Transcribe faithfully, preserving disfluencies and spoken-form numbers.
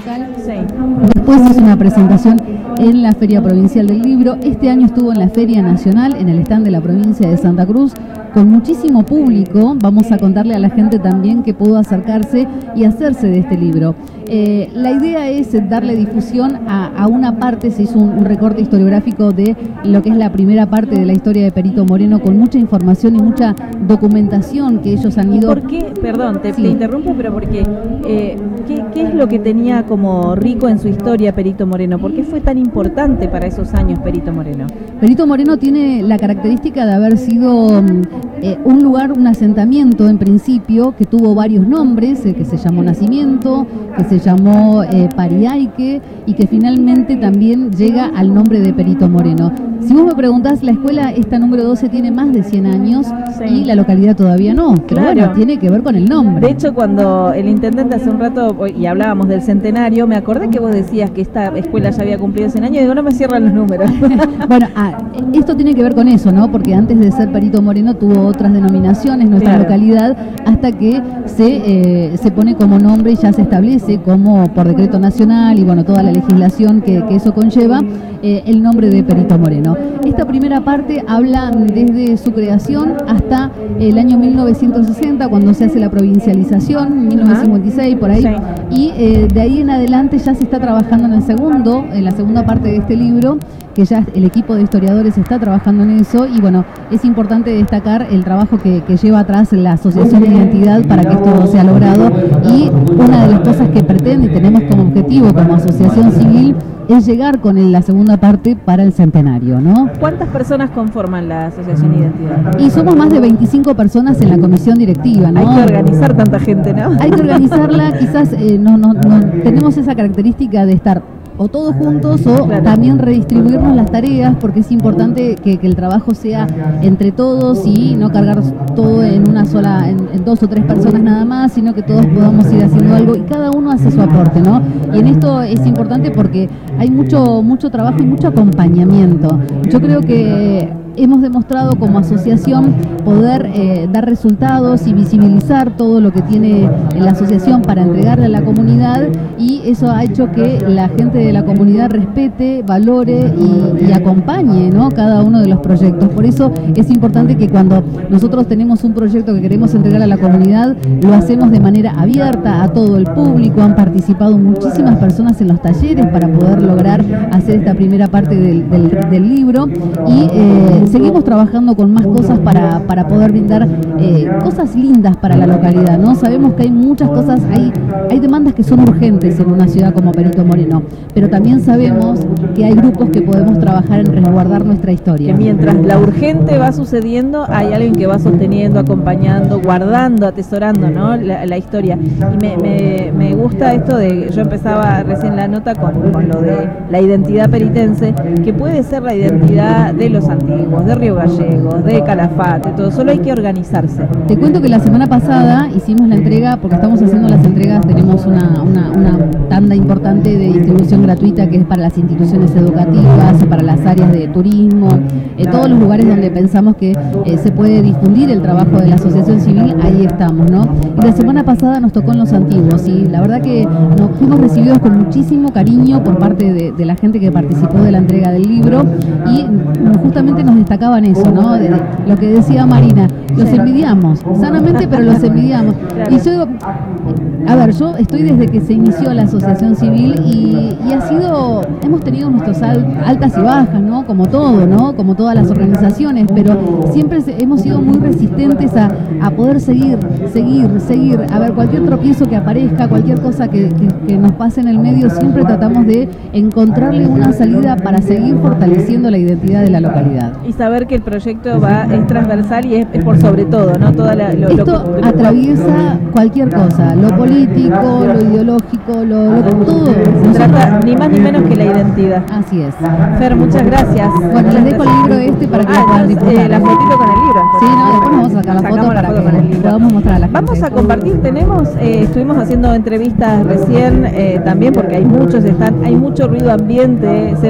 local. Sí. Después hizo una presentación en la Feria Provincial del Libro. Este año estuvo en la Feria Nacional, en el stand de la provincia de Santa Cruz, con muchísimo público. Vamos a contarle a la gente también que pudo acercarse y hacerse de este libro. Eh, la idea es darle difusión a, a una parte. Se hizo un, un recorte historiográfico de lo que es la primera parte de la historia de Perito Moreno, con mucha información y mucha documentación que ellos han ido... ¿Por qué? Perdón, te, sí. te interrumpo, pero porque eh, ¿qué, ¿qué es lo que tenía como rico en su historia Perito Moreno? ¿Por qué fue tan importante para esos años Perito Moreno? Perito Moreno tiene la característica de haber sido eh, un lugar, un asentamiento en principio, que tuvo varios nombres, eh, que se llamó Nacimiento, que se llamó eh, Pariaique, y que finalmente también llega al nombre de Perito Moreno. Si vos me preguntás, la escuela, esta número doce, tiene más de cien años, sí, y la localidad todavía no, pero claro, bueno, tiene que ver con el nombre. De hecho, cuando el intendente hace un rato, y hablábamos del centenario, me acordé que vos decías que esta escuela ya había cumplido cien años, y digo, no me cierran los números. Bueno, ah, esto tiene que ver con eso, ¿no? Porque antes de ser Perito Moreno tuvo otras denominaciones nuestra claro. localidad, hasta que se, eh, se pone como nombre y ya se establece como por decreto nacional y bueno, toda la legislación que, que eso conlleva, eh, el nombre de Perito Moreno. Esta primera parte habla desde su creación hasta el año mil novecientos sesenta, cuando se hace la provincialización, mil novecientos cincuenta y seis, por ahí, sí. y eh, de ahí en adelante ya se está trabajando en el segundo, en la segunda parte de este libro, que ya el equipo de historiadores está trabajando en eso, y bueno, es importante destacar el trabajo que, que lleva atrás la Asociación de Identidad para que esto sea logrado, y una de las cosas que pretende y tenemos como objetivo como asociación civil es llegar con la segunda parte para el centenario, ¿no? ¿Cuántas personas conforman la Asociación Identidad? Y somos más de veinticinco personas en la comisión directiva, ¿no? Hay que organizar tanta gente, ¿no? Hay que organizarla, quizás eh, no, no, no tenemos esa característica de estar o todos juntos o claro. también redistribuirnos las tareas, porque es importante que, que el trabajo sea entre todos y no cargar todo en una sola, en, en dos o tres personas nada más, sino que todos podamos ir haciendo algo y cada uno hace su aporte, ¿no? Y en esto es importante porque hay mucho, mucho trabajo y mucho acompañamiento. Yo creo que hemos demostrado como asociación poder eh, dar resultados y visibilizar todo lo que tiene la asociación para entregarle a la comunidad, y eso ha hecho que la gente de la comunidad respete, valore y, y acompañe, ¿no?, cada uno de los proyectos. Por eso es importante que cuando nosotros tenemos un proyecto que queremos entregar a la comunidad, lo hacemos de manera abierta a todo el público. Han participado muchísimas personas en los talleres para poder lograr hacer esta primera parte del, del, del libro, y eh, seguimos trabajando con más cosas para, para poder brindar eh, cosas lindas para la localidad, ¿no? Sabemos que hay muchas cosas, hay, hay demandas que son urgentes en una ciudad como Perito Moreno, pero también sabemos que hay grupos que podemos trabajar en resguardar nuestra historia. Que mientras la urgente va sucediendo, hay alguien que va sosteniendo, acompañando, guardando, atesorando, ¿no?, la, la historia. Y me, me, me gusta esto de, yo empezaba recién la nota con, con lo de la identidad peritense, que puede ser la identidad de los antiguos, de Río Gallegos, de Calafate, todo, solo hay que organizarse. Te cuento que la semana pasada hicimos la entrega, porque estamos haciendo las entregas, tenemos una, una, una tanda importante de distribución gratuita que es para las instituciones educativas, para las áreas de turismo, en todos los lugares donde pensamos que eh, se puede difundir el trabajo de la asociación civil, ahí estamos, ¿no? Y la semana pasada nos tocó en Los Antiguos, y la verdad que nos fuimos recibidos con muchísimo cariño por parte de, de la gente que participó de la entrega del libro, y justamente nos destacaban eso, ¿no? De, de lo que decía Marina, los envidiamos, sanamente, pero los envidiamos. Y yo, a ver, yo estoy desde que se inició la asociación civil, y, y ha sido, hemos tenido nuestras altas y bajas, ¿no? Como todo, ¿no? Como todas las organizaciones, pero siempre hemos sido muy resistentes a, a poder seguir, seguir, seguir. A ver, cualquier tropiezo que aparezca, cualquier cosa que, que, que nos pase en el medio, siempre tratamos de encontrarle una salida para seguir fortaleciendo la identidad de la localidad. Y saber que el proyecto va, es transversal y es, es por sobre todo, ¿no? Toda la, lo, Esto lo, lo, atraviesa cualquier cosa, lo político, lo ideológico, lo, lo todo. Se trata ni más ni menos que la identidad. Así es. Fer, muchas gracias. Bueno, les dejo el libro este para que ah, lo puedan disfrutar. Eh, la fotito con el libro. Sí, no, después nos vamos a sacar la foto para foto que podamos mostrar a la gente. Vamos a compartir, tenemos, eh, estuvimos haciendo entrevistas recién eh, también, porque hay muchos, están, hay mucho ruido ambiente. Se